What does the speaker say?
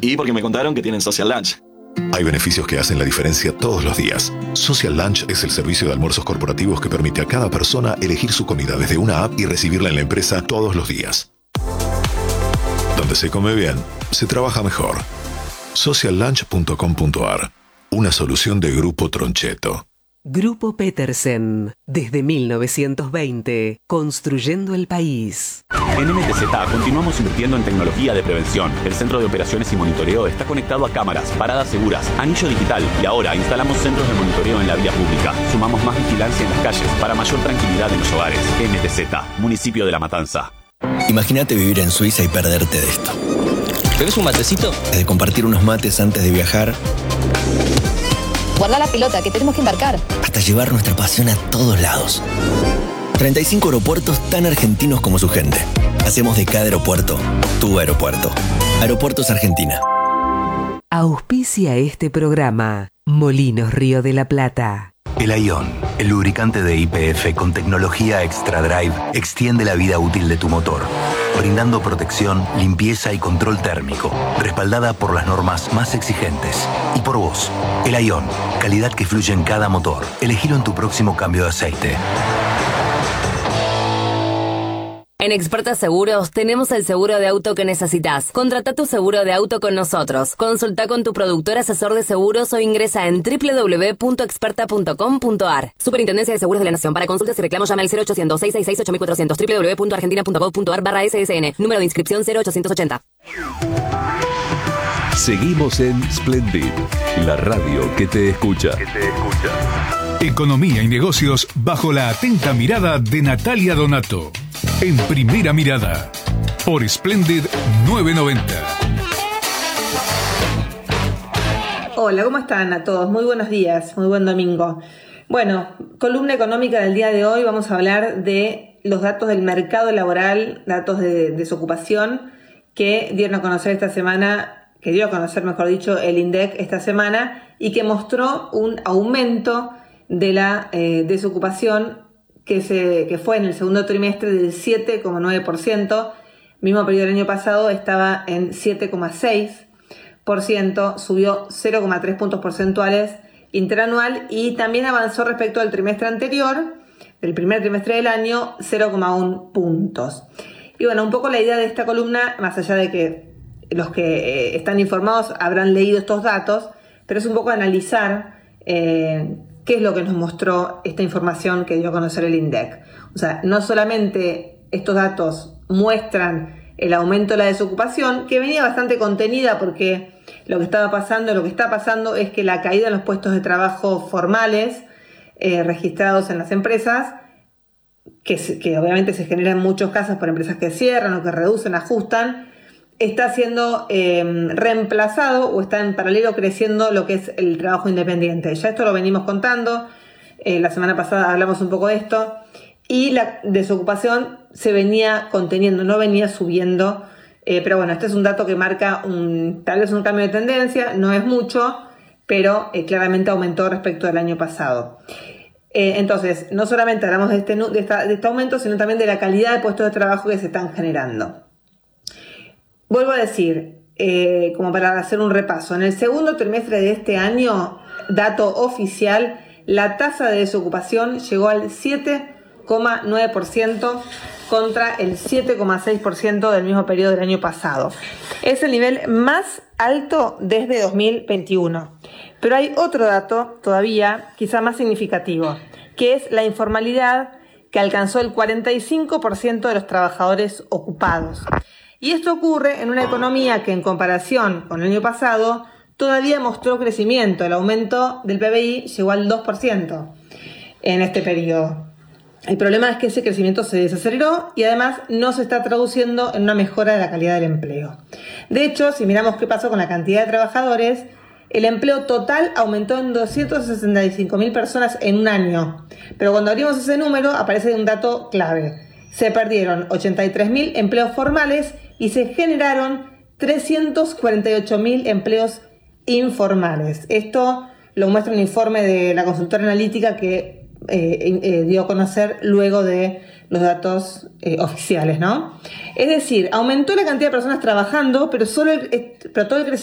Y porque me contaron que tienen Social Lunch. Hay beneficios que hacen la diferencia todos los días. Social Lunch es el servicio de almuerzos corporativos que permite a cada persona elegir su comida desde una app y recibirla en la empresa todos los días. Donde se come bien, se trabaja mejor. Sociallunch.com.ar. Una solución de Grupo Troncheto. Grupo Petersen, desde 1920, construyendo el país. En MTZ continuamos invirtiendo en tecnología de prevención. El centro de operaciones y monitoreo está conectado a cámaras, paradas seguras, anillo digital y ahora instalamos centros de monitoreo en la vía pública. Sumamos más vigilancia en las calles para mayor tranquilidad en los hogares. MTZ, municipio de La Matanza. Imagínate vivir en Suiza y perderte de esto. ¿Bebes un matecito? De compartir unos mates antes de viajar. Guarda la pelota, que tenemos que embarcar. Hasta llevar nuestra pasión a todos lados. 35 aeropuertos tan argentinos como su gente. Hacemos de cada aeropuerto tu aeropuerto. Aeropuertos Argentina. Auspicia este programa Molinos Río de la Plata. El Ion, el lubricante de YPF con tecnología Extra Drive, extiende la vida útil de tu motor, brindando protección, limpieza y control térmico, respaldada por las normas más exigentes. Y por vos, el Ion, calidad que fluye en cada motor. Elegilo en tu próximo cambio de aceite. En Experta Seguros tenemos el seguro de auto que necesitas. Contrata tu seguro de auto con nosotros. Consulta con tu productor asesor de seguros o ingresa en www.experta.com.ar. Superintendencia de Seguros de la Nación. Para consultas y reclamos llama al 0800-666-8400 www.argentina.gov.ar/SSN. Número de inscripción 0880. Seguimos en Splendid, la radio que te escucha. Economía y negocios bajo la atenta mirada de Natalia Donato. En Primera Mirada, por Splendid 990. Hola, ¿cómo están a todos? Muy buenos días, muy buen domingo. Bueno, columna económica del día de hoy, vamos a hablar de los datos del mercado laboral, datos de desocupación que dieron a conocer esta semana, que dio a conocer, mejor dicho, el INDEC esta semana y que mostró un aumento de la desocupación que fue en el segundo trimestre del 7,9%, mismo periodo del año pasado estaba en 7,6%, subió 0,3 puntos porcentuales interanual y también avanzó respecto al trimestre anterior, el primer trimestre del año, 0,1 puntos. Y bueno, un poco la idea de esta columna, más allá de que los que están informados habrán leído estos datos, pero es un poco analizar qué es lo que nos mostró esta información que dio a conocer el INDEC. O sea, no solamente estos datos muestran el aumento de la desocupación, que venía bastante contenida porque lo que está pasando es que la caída en los puestos de trabajo formales registrados en las empresas, que obviamente se genera en muchos casos por empresas que cierran o que reducen, ajustan, está siendo reemplazado o está en paralelo creciendo lo que es el trabajo independiente. Ya esto lo venimos contando, la semana pasada hablamos un poco de esto, y la desocupación se venía conteniendo, no venía subiendo, pero bueno, este es un dato que marca tal vez un cambio de tendencia, no es mucho, pero claramente aumentó respecto del año pasado. Entonces, no solamente hablamos de este aumento, sino también de la calidad de puestos de trabajo que se están generando. Vuelvo a decir, como para hacer un repaso, en el segundo trimestre de este año, dato oficial, la tasa de desocupación llegó al 7,9% contra el 7,6% del mismo periodo del año pasado. Es el nivel más alto desde 2021. Pero hay otro dato todavía quizá más significativo, que es la informalidad, que alcanzó el 45% de los trabajadores ocupados. Y esto ocurre en una economía que en comparación con el año pasado todavía mostró crecimiento. El aumento del PBI llegó al 2% en este periodo. El problema es que ese crecimiento se desaceleró y además no se está traduciendo en una mejora de la calidad del empleo. De hecho, si miramos qué pasó con la cantidad de trabajadores, el empleo total aumentó en 265.000 personas en un año. Pero cuando abrimos ese número aparece un dato clave. Se perdieron 83.000 empleos formales y se generaron 348.000 empleos informales. Esto lo muestra un informe de la consultora analítica que dio a conocer luego de los datos oficiales, ¿no? Es decir, aumentó la cantidad de personas trabajando, pero todo el